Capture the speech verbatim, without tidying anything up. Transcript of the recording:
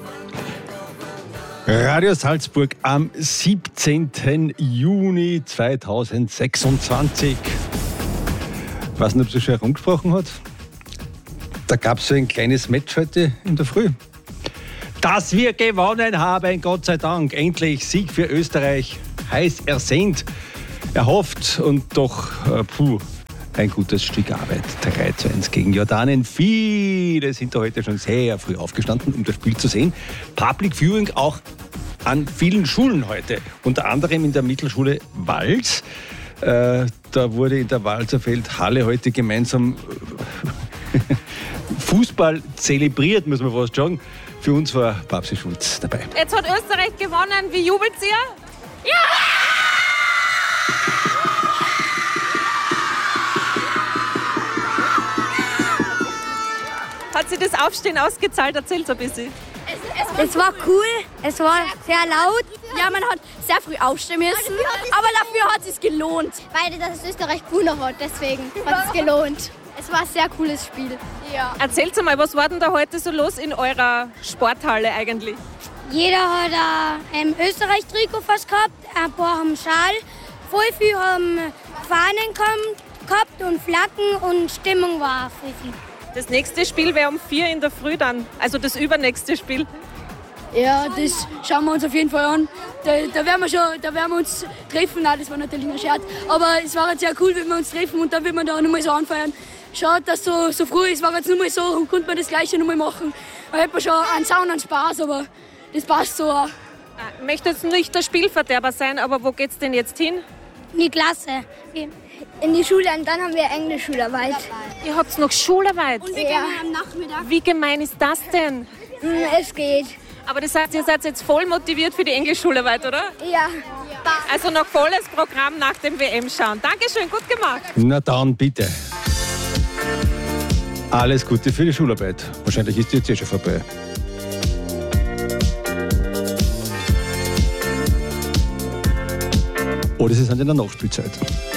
Radio Salzburg am siebzehnten Juni zweitausendsechsundzwanzig. Ich weiß nicht, ob sie schon herumgesprochen hat. Da gab es so ein kleines Match heute in der Früh. Dass wir gewonnen haben, Gott sei Dank. Endlich Sieg für Österreich. Heiß ersehnt, erhofft und doch, äh, puh, ein gutes Stück Arbeit. drei zu eins gegen Jordanien. Viele sind da heute schon sehr früh aufgestanden, um das Spiel zu sehen. Public Viewing auch an vielen Schulen heute. Unter anderem in der Mittelschule Wals. Äh, da wurde in der Walzerfeld Halle heute gemeinsam Fußball zelebriert, muss man fast sagen. Für uns war Babsi Schulz dabei. Jetzt hat Österreich gewonnen. Wie jubelt ihr? Ja! Hat sich das Aufstehen ausgezahlt? Erzähl's ein bisschen. Es war cool, es war sehr laut. Ja, man hat sehr früh aufstehen müssen, aber dafür hat es sich gelohnt. Weil das Österreich cooler hat, deswegen hat es gelohnt. Es war ein sehr cooles Spiel. Ja. Erzähl's mal, was war denn da heute so los in eurer Sporthalle eigentlich? Jeder hat ein ähm, Österreich-Trikot fast gehabt, ein paar haben Schal. Voll viele haben Fahnen gehabt und Flaggen und Stimmung war auch voll viel. Das nächste Spiel wäre um vier in der Früh dann, also das übernächste Spiel. Ja, das schauen wir uns auf jeden Fall an. Da, da, werden, wir schon, da werden wir uns treffen. Nein, das war natürlich ein Scherz. Aber es war jetzt sehr cool, wenn wir uns treffen und dann wird man da nochmal so anfeiern. Schaut, dass so, so früh ist, war jetzt nur mal so und konnte man das Gleiche nochmal machen. Da hat man schon einen Sound an Spaß, aber das passt so auch. Ich möchte jetzt nicht der Spielverderber sein, aber wo geht's denn jetzt hin? In die Klasse. In die Schule und dann haben wir Englischschularbeit. Ihr habt noch Schularbeit? Und wir gehen am Nachmittag. Wie gemein ist das denn? Es geht. Aber das heißt, ihr seid jetzt voll motiviert für die Englischschularbeit, oder? Ja. Also noch volles Programm nach dem W M schauen. Dankeschön, gut gemacht. Na dann, bitte. Alles Gute für die Schularbeit. Wahrscheinlich ist die jetzt eh schon vorbei. Oder sie sind in der Nachspielzeit.